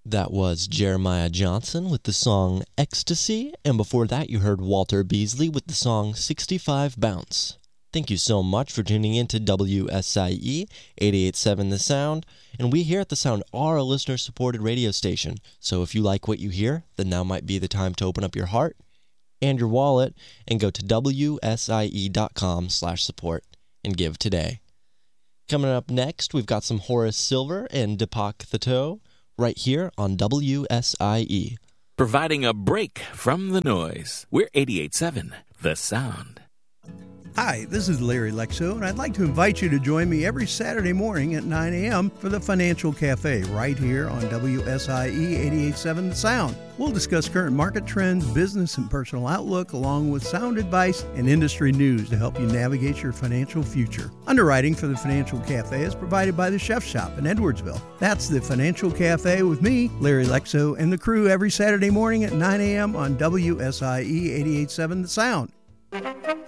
That was Jeremiah Johnson with the song Ecstasy, and before that you heard Walter Beasley with the song 65 Bounce. Thank you so much for tuning in to WSIE 88.7 The Sound, and we here at The Sound are a listener-supported radio station, so if you like what you hear, then now might be the time to open up your heart and your wallet and go to WSIE.com/support and give today. Coming up next, we've got some Horace Silver and Deepak Thato right here on WSIE. Providing a break from the noise. We're 88.7 The Sound. Hi, this is Larry Lexo, and I'd like to invite you to join me every Saturday morning at 9 a.m. for the Financial Cafe right here on WSIE 88.7 The Sound. We'll discuss current market trends, business and personal outlook, along with sound advice and industry news to help you navigate your financial future. Underwriting for the Financial Cafe is provided by the Chef Shop in Edwardsville. That's the Financial Cafe with me, Larry Lexo, and the crew every Saturday morning at 9 a.m. on WSIE 88.7 The Sound.